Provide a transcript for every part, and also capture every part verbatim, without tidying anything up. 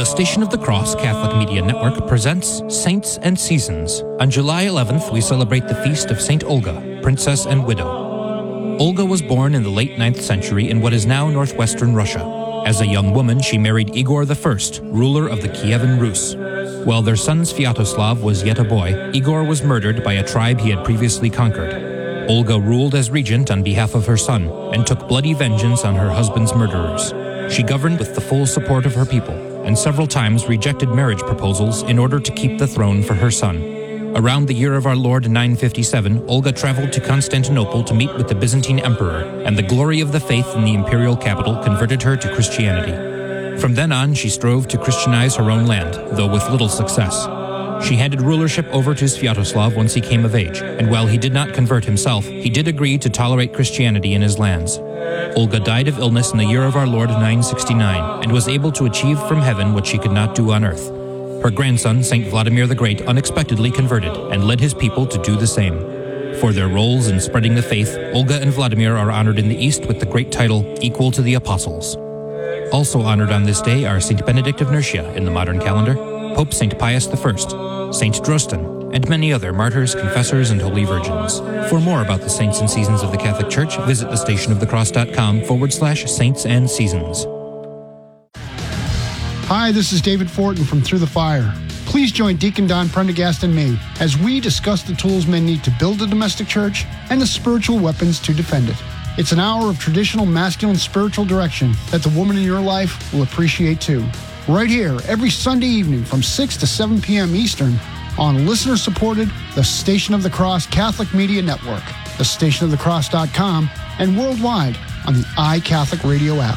The Station of the Cross Catholic Media Network presents Saints and Seasons. On July eleventh, we celebrate the feast of Saint Olga, Princess and Widow. Olga was born in the late ninth century in what is now northwestern Russia. As a young woman, she married Igor the First, ruler of the Kievan Rus. While their son Sviatoslav was yet a boy, Igor was murdered by a tribe he had previously conquered. Olga ruled as regent on behalf of her son and took bloody vengeance on her husband's murderers. She governed with the full support of her people, and several times rejected marriage proposals in order to keep the throne for her son. Around the year of our Lord nine fifty-seven, Olga traveled to Constantinople to meet with the Byzantine emperor, and the glory of the faith in the imperial capital converted her to Christianity. From then on, she strove to Christianize her own land, though with little success. She handed rulership over to Sviatoslav once he came of age, and while he did not convert himself, he did agree to tolerate Christianity in his lands. Olga died of illness in the year of our Lord nine sixty-nine, and was able to achieve from heaven what she could not do on earth. Her grandson, Saint Vladimir the Great, unexpectedly converted, and led his people to do the same. For their roles in spreading the faith, Olga and Vladimir are honored in the East with the great title, equal to the Apostles. Also honored on this day are Saint Benedict of Nursia in the modern calendar, Pope Saint Pius the First, Saint Drosten, and many other martyrs, confessors, and holy virgins. For more about the saints and seasons of the Catholic Church, visit thestationofthecross.com forward slash saints and seasons. Hi, this is David Fortin from Through the Fire. Please join Deacon Don Prendergast and me as we discuss the tools men need to build a domestic church and the spiritual weapons to defend it. It's an hour of traditional masculine spiritual direction that the woman in your life will appreciate too. Right here, every Sunday evening from six to seven p.m. Eastern on listener-supported The Station of the Cross Catholic Media Network, the station of the cross dot com, and worldwide on the iCatholic Radio app.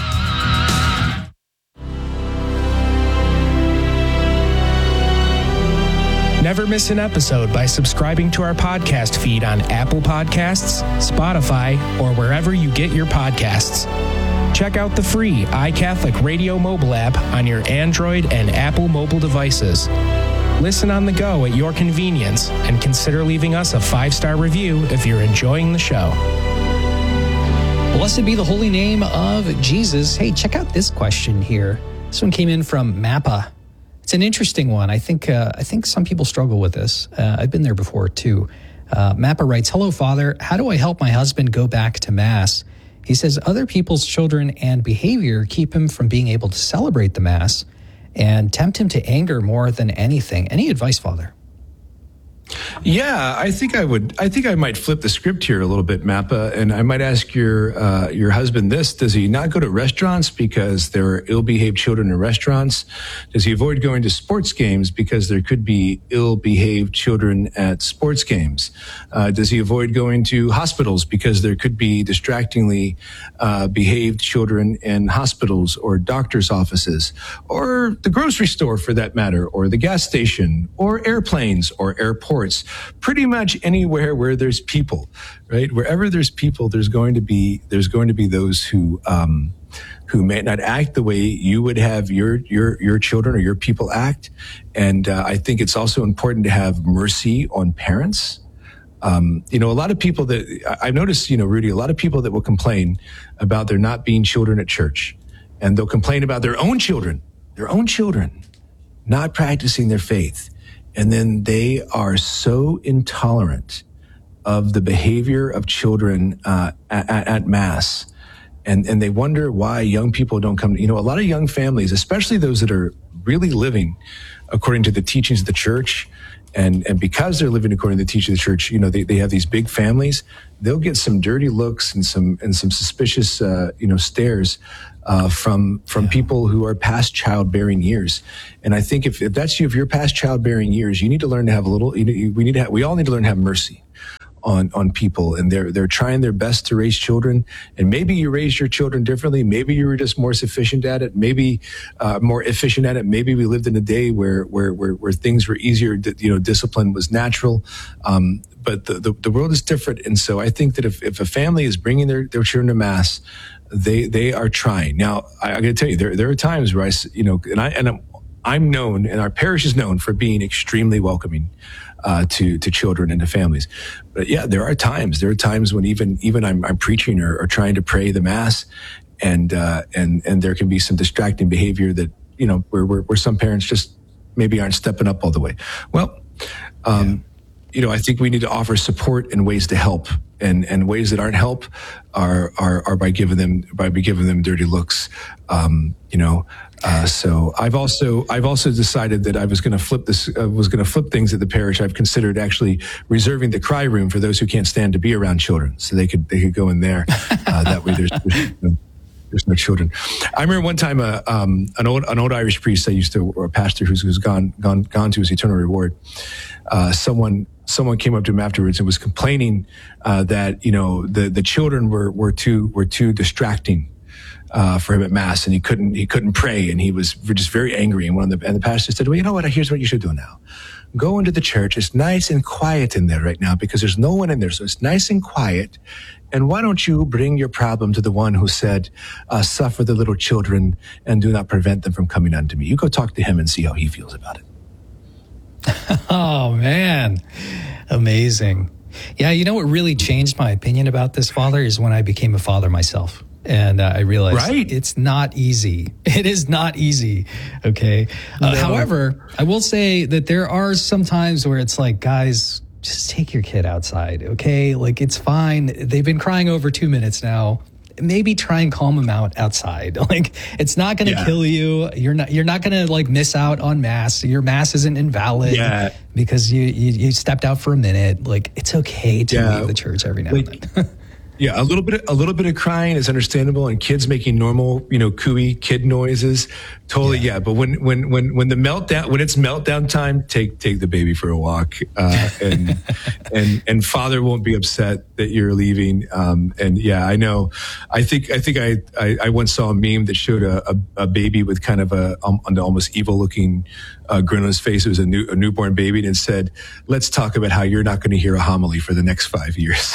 Never miss an episode by subscribing to our podcast feed on Apple Podcasts, Spotify, or wherever you get your podcasts. Check out the free iCatholic Radio mobile app on your Android and Apple mobile devices. Listen on the go at your convenience, and consider leaving us a five-star review if you're enjoying the show. Blessed be the holy name of Jesus. Hey, check out this question here. This one came in from Mappa. It's an interesting one. I think uh, I think some people struggle with this. Uh, I've been there before, too. Uh, Mappa writes, "Hello, Father. How do I help my husband go back to Mass? He says other people's children and behavior keep him from being able to celebrate the Mass and tempt him to anger more than anything. Any advice, Father?" Yeah, I think I would. I think I might flip the script here a little bit, Mappa, and I might ask your uh, your husband this: does he not go to restaurants because there are ill-behaved children in restaurants? Does he avoid going to sports games because there could be ill-behaved children at sports games? Uh, does he avoid going to hospitals because there could be distractingly uh, behaved children in hospitals or doctors' offices, or the grocery store, for that matter, or the gas station, or airplanes, or airports? Pretty much anywhere where there's people, right? Wherever there's people, there's going to be there's going to be those who um, who may not act the way you would have your your your children or your people act. And uh, I think it's also important to have mercy on parents. Um, you know, a lot of people that I've noticed, you know, Rudy, a lot of people that will complain about there not being children at church, and they'll complain about their own children, their own children not practicing their faith. And then they are so intolerant of the behavior of children uh, at, at Mass. And, and they wonder why young people don't come. You know, a lot of young families, especially those that are really living according to the teachings of the church, and, and because they're living according to the teachings of the church, you know, they, they have these big families. They'll get some dirty looks and some and some suspicious, uh, you know, stares Uh, from from yeah. people who are past childbearing years. And I think if, if that's you, if you're past childbearing years, you need to learn to have a little, you know, we need to have, we all need to learn to have mercy on, on people. And they're, they're trying their best to raise children. And maybe you raised your children differently. Maybe you were just more sufficient at it. Maybe, uh, more efficient at it. Maybe we lived in a day where, where, where, where things were easier. You know, discipline was natural. Um, but the, the, the world is different. And so I think that if, if a family is bringing their, their children to Mass, They they are trying. Now, I, I got to tell you, there there are times where I, you know, and I and I'm, I'm known, and our parish is known for being extremely welcoming uh, to to children and to families. But yeah, there are times. There are times when even even I'm I'm preaching or, or trying to pray the Mass, and uh, and and there can be some distracting behavior that you know, where, where, where some parents just maybe aren't stepping up all the way. Well, um, yeah. you know, I think we need to offer support and ways to help, and, and ways that aren't help are, are, are by giving them, by giving them dirty looks. Um, you know, uh, so I've also, I've also decided that I was going to flip this, uh, was going to flip things at the parish. I've considered actually reserving the cry room for those who can't stand to be around children, so they could, they could go in there. Uh, that way there's, there's no, There's no children. I remember one time, uh, um, an old an old Irish priest I used to, or a pastor who's, who's gone gone gone to his eternal reward. Uh, someone someone came up to him afterwards and was complaining uh, that you know the the children were were too were too distracting uh, for him at mass, and he couldn't he couldn't pray, and he was just very angry. And one of the and the pastor said, "Well, you know what? Here's what you should do now. Go into the church. It's nice and quiet in there right now because there's no one in there, so it's nice and quiet. And why don't you bring your problem to the one who said, uh, suffer the little children and do not prevent them from coming unto me. You go talk to him and see how he feels about it." Oh, man. Amazing. Yeah, you know what really changed my opinion about this, Father, is when I became a father myself. And uh, I realized right. it's not easy. It is not easy. Okay. Uh, no. However, I will say that there are some times where it's like, guys, just take your kid outside, okay? Like, it's fine. They've been crying over two minutes now. Maybe try and calm them out outside. Like, it's not going to yeah. kill you. You're not. You're not going to like miss out on mass. Your mass isn't invalid yeah. because you, you you stepped out for a minute. Like, it's okay to yeah. leave the church every now like, and then. Yeah, a little bit, a little bit of crying is understandable, and kids making normal, you know, cooey kid noises, totally, yeah. yeah. But when, when, when, when the meltdown, when it's meltdown time, take, take the baby for a walk, uh, and, and, and father won't be upset that you're leaving. Um, and yeah, I know. I think, I think I, I, I once saw a meme that showed a, a, a baby with kind of a, um, an almost evil looking, uh, grin on his face. It was a new, a newborn baby, and it said, "Let's talk about how you're not going to hear a homily for the next five years."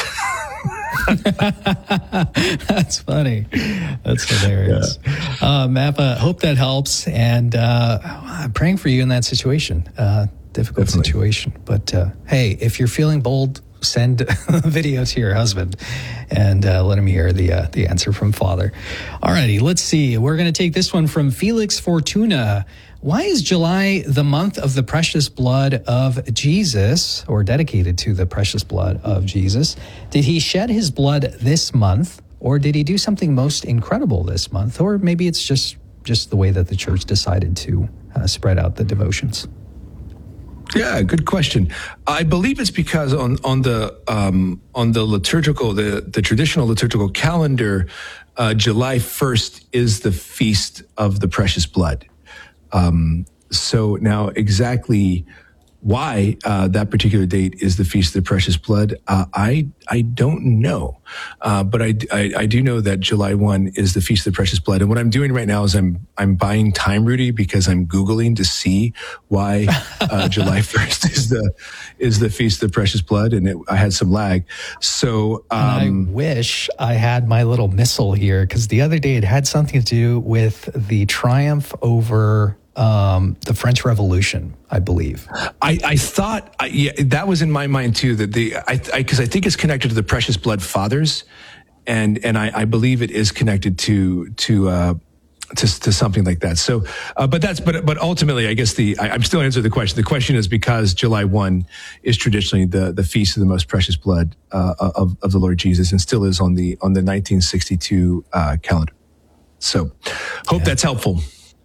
That's funny. That's hilarious. Yeah. Uh, Mappa, hope that helps. And uh, I'm praying for you in that situation. Uh, difficult Definitely. situation. But uh, hey, if you're feeling bold, send a video to your husband and uh, let him hear the uh, the answer from Father. Alrighty, let's see. We're going to take this one from Felix Fortuna. Why is July the month of the precious blood of Jesus, or dedicated to the precious blood of Jesus? Did he shed his blood this month, or did he do something most incredible this month? Or maybe it's just, just the way that the church decided to uh, spread out the devotions. Yeah, good question. I believe it's because on on the um, on the liturgical, the the traditional liturgical calendar, uh, July first is the feast of the precious blood. Um, so now exactly why uh, that particular date is the Feast of the Precious Blood, uh, I I don't know, uh, but I, I I do know that July first is the Feast of the Precious Blood. And what I'm doing right now is I'm I'm buying time, Rudy, because I'm Googling to see why uh, July first is the is the Feast of the Precious Blood, and it, I had some lag. So um, I wish I had my little missile here, because the other day it had something to do with the triumph over Um, the French Revolution, I believe. I, I thought, I, yeah, that was in my mind too, that the, I, because I, I think it's connected to the Precious Blood Fathers, and, and I, I believe it is connected to, to, uh, to, to something like that. So, uh, but that's, but, but ultimately, I guess the, I, I'm still answering the question. The question is because July first is traditionally the, the feast of the most precious blood, uh, of, of the Lord Jesus, and still is on the, on the nineteen sixty-two, uh, calendar. So hope yeah. that's helpful.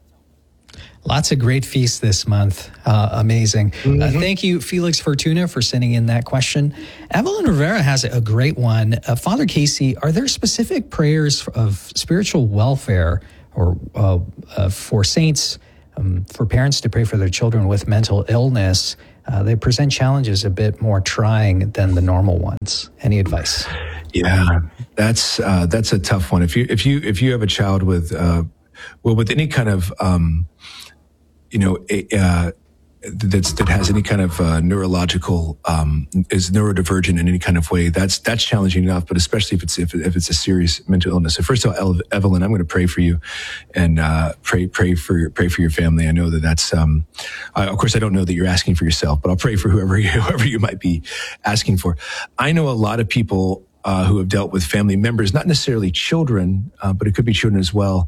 Lots of great feasts this month. Uh, amazing. Mm-hmm. Uh, thank you, Felix Fortuna, for sending in that question. Evelyn Rivera has a great one. Uh, Father Casey, are there specific prayers of spiritual welfare or uh, uh, for saints, um, for parents to pray for their children with mental illness? Uh, they present challenges a bit more trying than the normal ones. Any advice? Yeah, that's uh, that's a tough one. If you if you if you have a child with uh, well with any kind of um, you know, uh, that's, that has any kind of uh, neurological, um, is neurodivergent in any kind of way, that's that's challenging enough, but especially if it's if, if it's a serious mental illness. So first of all, Evelyn, I'm going to pray for you and uh, pray pray for your, pray for your family. I know that that's, um, I, of course, I don't know that you're asking for yourself, but I'll pray for whoever you, whoever you might be asking for. I know a lot of people uh, who have dealt with family members, not necessarily children, uh, but it could be children as well.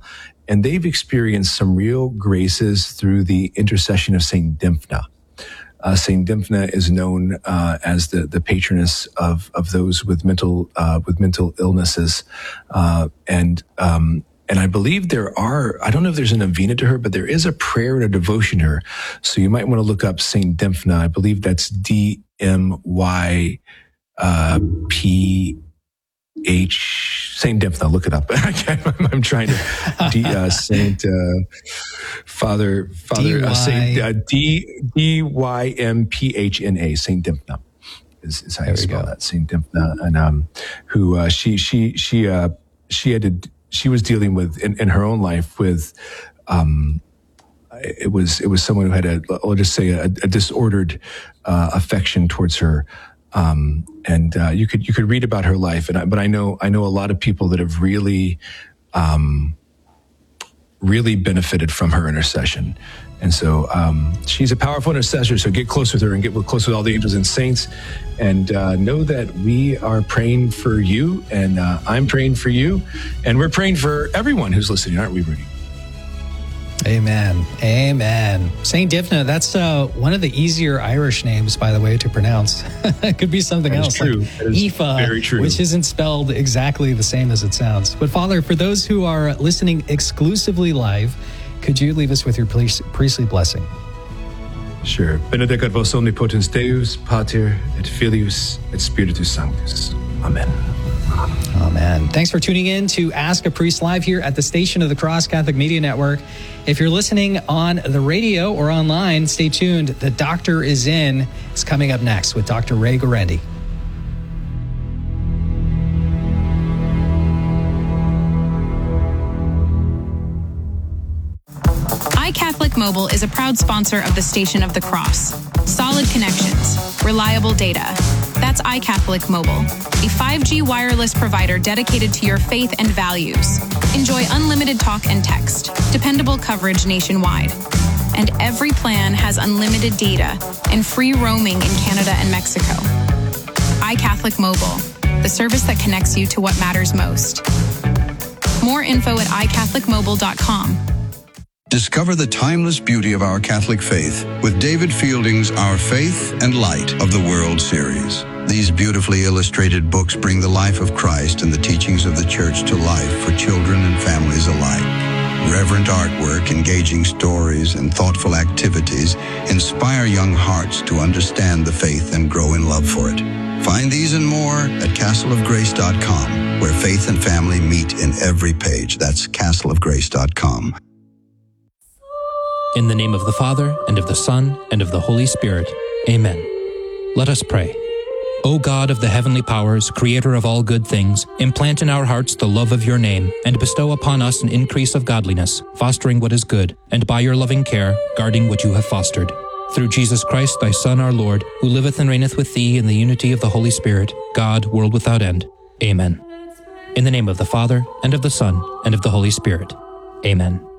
and they've experienced some real graces through the intercession of Saint Dymphna. Uh, Saint Dymphna is known uh, as the the patroness of of those with mental uh, with mental illnesses, uh, and um, and I believe there are. I don't know if there's a novena to her, but there is a prayer and a devotion to her. So you might want to look up Saint Dymphna. I believe that's D M Y uh, P H Saint Dymphna. Look it up. I'm trying to D, uh, Saint uh, Father Father uh, Saint uh, D D Y M P H N A Saint Dymphna is, is how you spell that, Saint Dymphna, and um, who uh, she she she uh, she had to, she was dealing with in, in her own life with. Um, it was it was someone who had a, I'll just say a, a disordered uh, affection towards her. Um, and, uh, you could, you could read about her life. And I, but I know, I know a lot of people that have really, um, really benefited from her intercession. And so, um, she's a powerful intercessor. So get close with her and get close with all the angels and saints, and, uh, know that we are praying for you, and, uh, I'm praying for you, and we're praying for everyone who's listening, aren't we, Rudy? Amen. Amen. Saint Dymphna, that's uh, one of the easier Irish names, by the way, to pronounce. It could be something that else. True. Like that is Aoife, very true. Which isn't spelled exactly the same as it sounds. But Father, for those who are listening exclusively live, could you leave us with your priestly blessing? Sure. Benedicat vos omnipotens Deus, Pater, et Filius, et Spiritus Sanctus. Amen. Amen. Thanks for tuning in to Ask a Priest Live here at the Station of the Cross Catholic Media Network. If you're listening on the radio or online, stay tuned. The Doctor is In. It's coming up next with Doctor Ray Guarendi. iCatholic Mobile is a proud sponsor of the Station of the Cross. Solid connections, reliable data. That's iCatholic Mobile, a five G wireless provider dedicated to your faith and values. Enjoy unlimited talk and text, dependable coverage nationwide. And every plan has unlimited data and free roaming in Canada and Mexico. iCatholic Mobile, the service that connects you to what matters most. More info at i catholic mobile dot com. Discover the timeless beauty of our Catholic faith with David Fielding's Our Faith and Light of the World series. These beautifully illustrated books bring the life of Christ and the teachings of the Church to life for children and families alike. Reverent artwork, engaging stories, and thoughtful activities inspire young hearts to understand the faith and grow in love for it. Find these and more at castle of grace dot com, where faith and family meet in every page. That's castle of grace dot com. In the name of the Father, and of the Son, and of the Holy Spirit. Amen. Let us pray. O God of the heavenly powers, creator of all good things, implant in our hearts the love of your name, and bestow upon us an increase of godliness, fostering what is good, and by your loving care, guarding what you have fostered. Through Jesus Christ, thy Son, our Lord, who liveth and reigneth with thee in the unity of the Holy Spirit, God, world without end. Amen. In the name of the Father, and of the Son, and of the Holy Spirit. Amen.